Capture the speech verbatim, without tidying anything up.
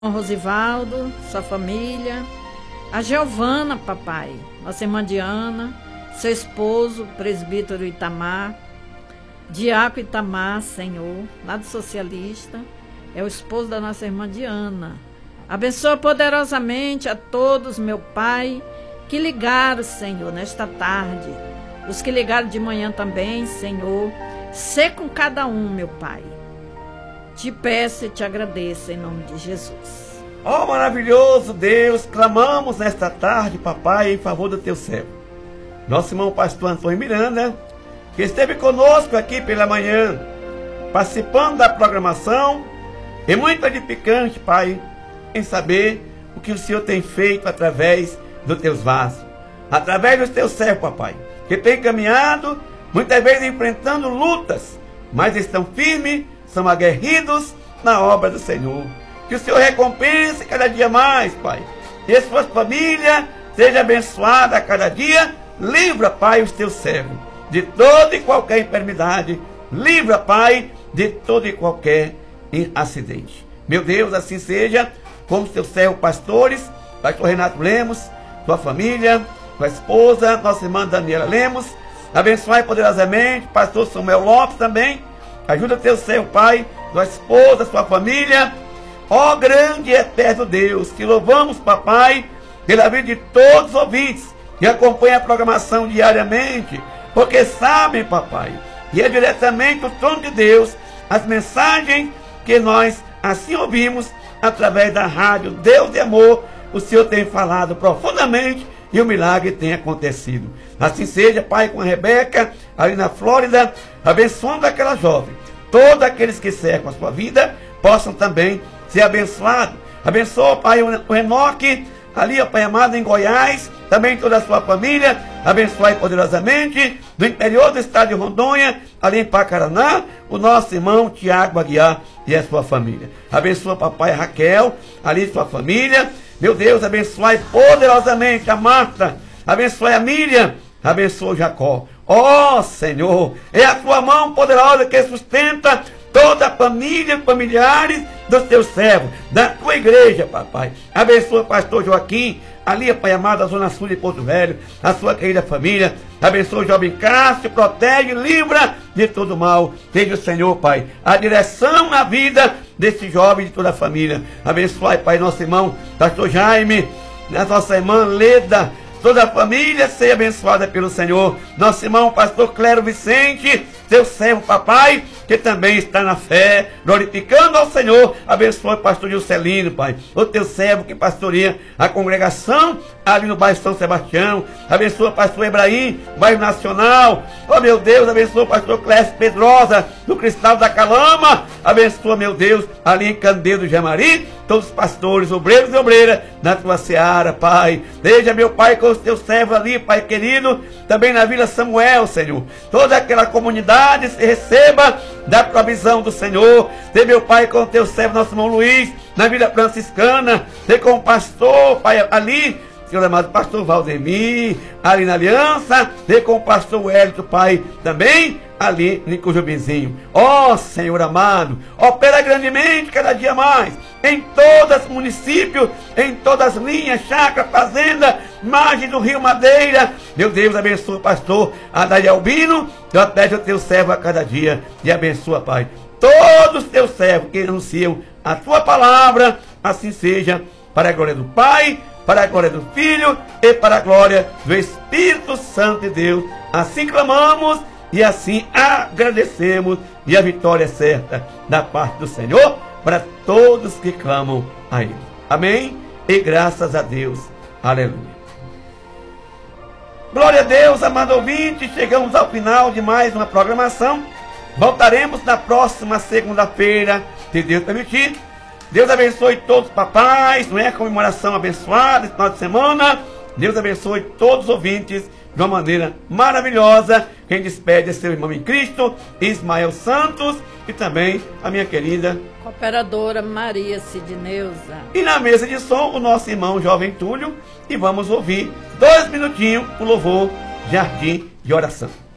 Rosivaldo, sua família, a Giovana, papai, nossa irmã Diana, seu esposo, presbítero Itamar, diácono Itamar, Senhor, lá do Socialista, é o esposo da nossa irmã Diana. Abençoa poderosamente a todos, meu Pai, que ligaram, Senhor, nesta tarde. Os que ligaram de manhã também, Senhor. Sê com cada um, meu Pai. Te peço e te agradeço em nome de Jesus. Ó maravilhoso Deus, clamamos nesta tarde, papai, em favor do teu servo, nosso irmão pastor Antônio Miranda, que esteve conosco aqui pela manhã, participando da programação, e muito edificante, pai, em saber o que o Senhor tem feito através dos teus vasos, através dos teus servos, papai, que tem caminhado, muitas vezes enfrentando lutas, mas estão firmes, são aguerridos na obra do Senhor. Que o Senhor recompense cada dia mais, Pai. E a sua família seja abençoada a cada dia. Livra, Pai, os teus servos de toda e qualquer enfermidade. Livra, Pai, de todo e qualquer acidente. Meu Deus, assim seja, como os teus servos pastores, pastor Renato Lemos, tua família, tua esposa, nossa irmã Daniela Lemos. Abençoai poderosamente, pastor Samuel Lopes também. Ajuda teu servo, Pai, tua esposa, sua família. Ó grande e eterno Deus, que louvamos, papai, pela vida de todos os ouvintes que acompanham a programação diariamente, porque sabem, papai, e é diretamente do trono de Deus as mensagens que nós assim ouvimos através da rádio Deus de Amor. O Senhor tem falado profundamente e o milagre tem acontecido. Assim seja, Pai, com a Rebeca, ali na Flórida, abençoando aquela jovem. Todos aqueles que cercam a sua vida possam também ser abençoados. Abençoa, Pai, o Enoque, ali, ó Pai amado, em Goiás, também toda a sua família. Abençoai poderosamente do interior do estado de Rondônia, ali em Pacaraná, o nosso irmão Tiago Aguiar e a sua família. Abençoa, papai, Raquel, ali sua família. Meu Deus, abençoai poderosamente a Marta, abençoai a Miriam, abençoa o Jacó. Ó oh, Senhor, é a tua mão poderosa que sustenta toda a família, familiares dos teus servos, da tua igreja, papai. Abençoa o pastor Joaquim, ali, Pai amado, da Zona Sul de Porto Velho, a sua querida família. Abençoa o jovem Cássio, protege, livra de todo mal. Seja o Senhor, Pai, a direção na vida desse jovem e de toda a família. Abençoai, Pai, nosso irmão, pastor Jaime, a nossa irmã Leda, toda a família seja abençoada pelo Senhor. Nosso irmão, pastor Clério Vicente, seu servo, papai, que também está na fé, glorificando ao Senhor. Abençoe o pastor Juscelino, Pai, o teu servo que pastoreia a congregação ali no bairro São Sebastião. Abençoa o pastor Ebraim, bairro Nacional. Oh, meu Deus, abençoa o pastor Clécio Pedrosa, do Cristal da Calama. Abençoa, meu Deus, ali em Candeiro do Jamari, todos os pastores, obreiros e obreiras na tua seara, Pai. Veja, meu Pai, com os teus servos ali, Pai querido, também na Vila Samuel, Senhor. Toda aquela comunidade se receba da provisão do Senhor. Dê, meu Pai, com o teu servo, nosso irmão Luiz, na Vila Franciscana. Dê com o pastor, Pai, ali, Senhor amado, pastor Valdemir, ali na Aliança. Dê com o pastor Wellington, Pai, também ali em Cujubizinho. Ó Senhor amado, opera grandemente cada dia mais em todos os municípios, em todas as linhas, chácara, fazenda, margem do Rio Madeira. Meu Deus, abençoa o pastor Adair Albino, protege o teu servo a cada dia e abençoa, Pai, todos os teus servos que anunciam a tua palavra. Assim seja, para a glória do Pai, para a glória do Filho e para a glória do Espírito Santo de Deus. Assim clamamos e assim agradecemos, e a vitória é certa da parte do Senhor para todos que clamam a Ele. Amém? E graças a Deus. Aleluia. Glória a Deus, amado ouvinte. Chegamos ao final de mais uma programação. Voltaremos na próxima segunda-feira, se Deus permitir. Deus abençoe todos os papais, não é? Comemoração abençoada esse final de semana. Deus abençoe todos os ouvintes de uma maneira maravilhosa. Quem despede é seu irmão em Cristo, Ismael Santos, e também a minha querida cooperadora Maria Sidneuza. E na mesa de som, o nosso irmão Jovem Túlio. E vamos ouvir dois minutinhos o louvor Jardim de Oração.